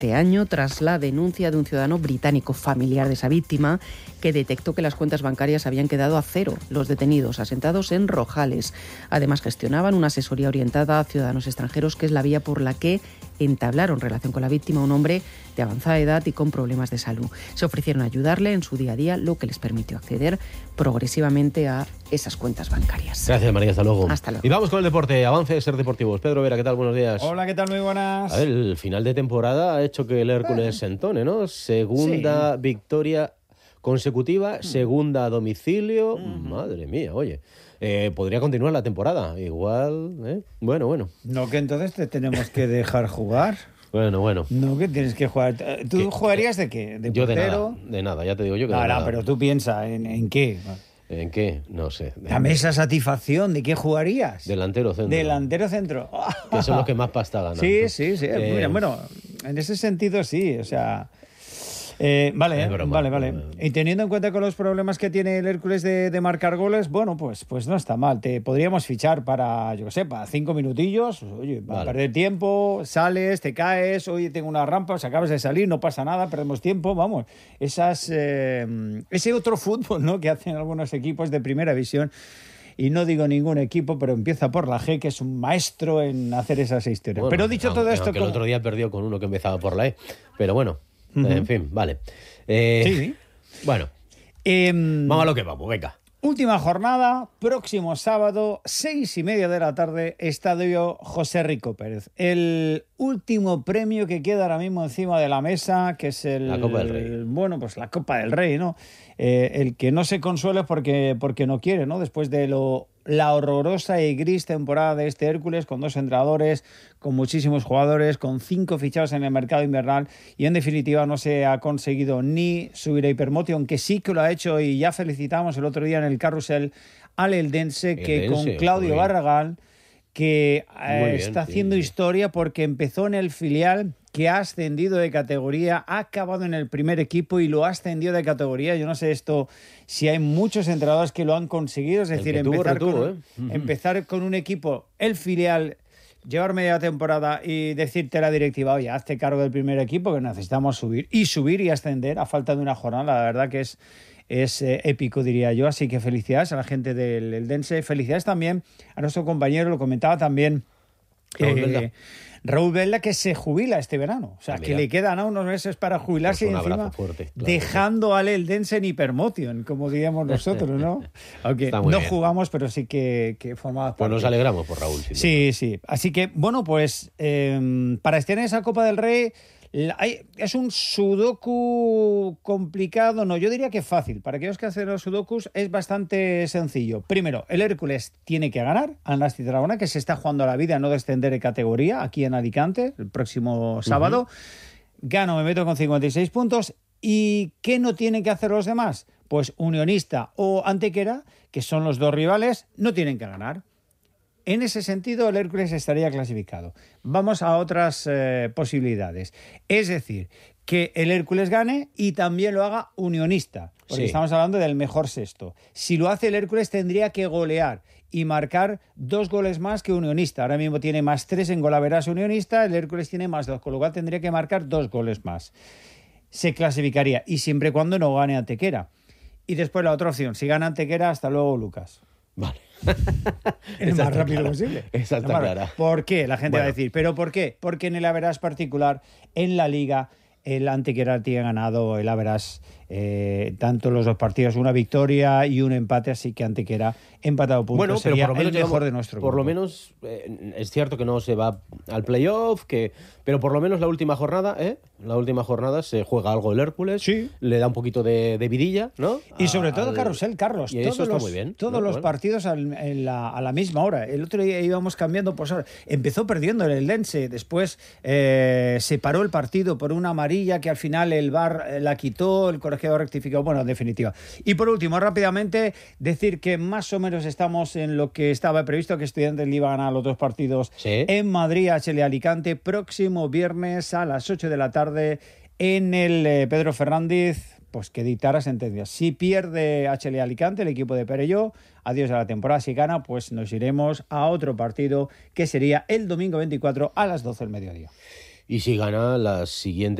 este año tras la denuncia de un ciudadano británico familiar de esa víctima que detectó que las cuentas bancarias habían quedado a cero. Los detenidos, asentados en Rojales, además gestionaban una asesoría orientada a ciudadanos extranjeros, que es la vía por la que entablaron relación con la víctima, un hombre de avanzada edad y con problemas de salud. Se ofrecieron a ayudarle en su día a día, lo que les permitió acceder progresivamente a esas cuentas bancarias. Gracias, María, hasta luego. Hasta luego. Y vamos con el deporte, avance de Ser Deportivos. Pedro Vera, ¿qué tal? Buenos días. Hola, ¿qué tal? Muy buenas. A ver, el final de temporada ha hecho que el Hércules se entone, ¿no? Segunda victoria consecutiva, segunda a domicilio. Madre mía, oye. Podría continuar la temporada, igual, ¿eh? Bueno. No, que entonces te tenemos que dejar jugar. Bueno. No, que tienes que jugar. ¿Tú jugarías de qué? ¿De yo portero? de nada, ya te digo yo que de Ahora, nada. pero tú piensa, ¿en qué? ¿En qué? No sé. Dame esa satisfacción, ¿de qué jugarías? Delantero centro. Delantero centro. Que son los que más pasta ganan. Sí. Mira, bueno, en ese sentido sí, o sea... Vale. Y teniendo en cuenta con los problemas que tiene el Hércules de marcar goles, bueno, pues no está mal. Te podríamos fichar para, yo qué sé, para 5 minutillos. Oye, para perder tiempo, sales, te caes, oye, tengo una rampa, acabas de salir, no pasa nada, perdemos tiempo, vamos. Ese otro fútbol, ¿no?, que hacen algunos equipos de primera división. Y no digo ningún equipo, pero empieza por la G, que es un maestro en hacer esas historias. Bueno, pero dicho todo esto... Que el otro día perdió con uno que empezaba por la E, pero bueno... En fin, vale. Sí. Bueno, vamos a lo que vamos, venga. Última jornada, próximo sábado, 6:30 de la tarde, Estadio José Rico Pérez. El último premio que queda ahora mismo encima de la mesa, que es la Copa del Rey. Bueno, pues la Copa del Rey, ¿no? El que no se consuela es porque no quiere, ¿no? Después de la horrorosa y gris temporada de este Hércules, con 2 entrenadores, con muchísimos jugadores, con 5 fichados en el mercado invernal, y en definitiva no se ha conseguido ni subir a Hipermotio, aunque sí que lo ha hecho, y ya felicitamos el otro día en el carrusel al Eldense, que con Claudio Barragán, que está haciendo historia porque empezó en el filial, que ha ascendido de categoría, ha acabado en el primer equipo y lo ha ascendido de categoría. Yo no sé esto, si hay muchos entrenadores que lo han conseguido, es decir, empezar con un equipo, el filial, llevar media temporada y decirte a la directiva, oye, hazte cargo del primer equipo, que necesitamos subir y ascender a falta de una jornada. La verdad que es épico, diría yo. Así que felicidades a la gente del Eldense, felicidades también a nuestro compañero, lo comentaba también Raúl Velda, que se jubila este verano. O sea, que le quedan unos meses para jubilarse, pues y encima dejando al Eldense en Hipermotion, como diríamos nosotros, ¿no? Aunque no bien. Jugamos, pero sí que formaba parte. Pues nos alegramos por Raúl. Sí. Así que, bueno, pues para estar en esa Copa del Rey... Es un sudoku complicado, no, yo diría que fácil. Para aquellos que hacen los sudokus es bastante sencillo. Primero, el Hércules tiene que ganar al Nasti Tarragona, que se está jugando a la vida, no descender de categoría, aquí en Alicante, el próximo sábado. Gano, me meto con 56 puntos. ¿Y qué no tienen que hacer los demás? Pues Unionista o Antequera, que son los 2 rivales, no tienen que ganar. En ese sentido, el Hércules estaría clasificado. Vamos a otras posibilidades. Es decir, que el Hércules gane y también lo haga Unionista, porque estamos hablando del mejor sexto. Si lo hace el Hércules, tendría que golear y marcar 2 goles más que Unionista. Ahora mismo tiene +3 en golaveras Unionista, el Hércules tiene +2, con lo cual tendría que marcar 2 goles más. Se clasificaría, y siempre y cuando no gane Antequera. Y después la otra opción, si gana Antequera, hasta luego, Lucas. Vale. Es más rápido posible. Esa está clara. ¿Por qué? La gente va a decir, ¿pero por qué? Porque en el average particular, en la Liga, el Antequera tiene ganado el average tanto los 2 partidos, una victoria y un empate, así que Antequera empatado puntos. Bueno, pero sería por lo menos el mejor de nuestro grupo. Por lo menos es cierto que no se va al playoff, pero por lo menos la última jornada se juega algo el Hércules, le da un poquito de vidilla, ¿no? Y sobre todo carrusel, Carlos. Y eso está muy bien. Todos los partidos a la misma hora. El otro día íbamos cambiando, pues ahora empezó perdiendo el Eldense, después se paró el partido por una amarilla que al final el VAR la quitó, el colegiado rectificó, bueno, en definitiva. Y por último, rápidamente, decir que más o menos estamos en lo que estaba previsto, que Estudiantes le iba a ganar los 2 partidos en Madrid, HL Alicante, próximo viernes a las 8 de la tarde en el Pedro Fernández, pues que dictara sentencias. Si pierde HL Alicante, el equipo de Perelló, adiós a la temporada. Si gana, pues nos iremos a otro partido, que sería el domingo 24 a las 12 del mediodía. y si gana la siguiente